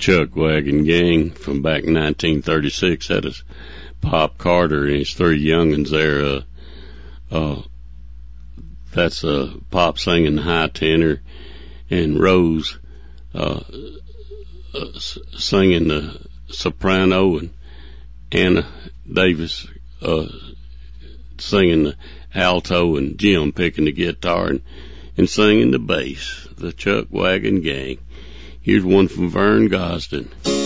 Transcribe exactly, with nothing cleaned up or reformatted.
Chuck Wagon Gang from back in nineteen thirty-six. That is Pop Carter and his three young'uns there. Uh, uh, that's uh, Pop singing the high tenor, and Rose uh, uh, singing the soprano, and Anna Davis uh, singing the alto, and Jim picking the guitar and, and singing the bass. The Chuck Wagon Gang. Here's one from Vern Gosdin.